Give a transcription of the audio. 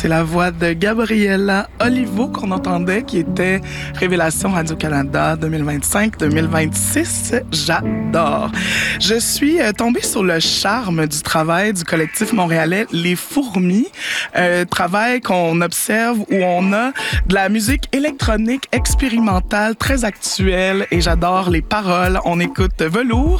C'est la voix de Gabriella Olivo qu'on entendait, qui était Révélation Radio-Canada 2025-2026. J'adore. Je suis tombée sur le charme du travail du collectif montréalais Les Fourmis. Travail qu'on observe où on a de la musique électronique expérimentale très actuelle et j'adore les paroles. On écoute Velours